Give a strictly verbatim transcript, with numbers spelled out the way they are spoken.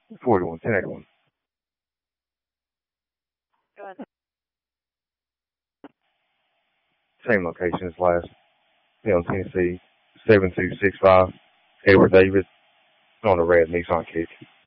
forty-one, ten eighty-one. Go ahead. Same location as last. Middle Tennessee, seven two six five. Edward Davis. On a red Nissan Kick.